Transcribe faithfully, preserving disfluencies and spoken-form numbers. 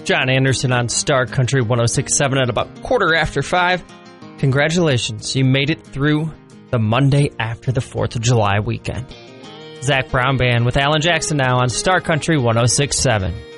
John Anderson on Star Country one oh six point seven at about quarter after five. Congratulations, you made it through the Monday after the fourth of July weekend. Zach Brown Band with Alan Jackson now on Star Country one oh six point seven.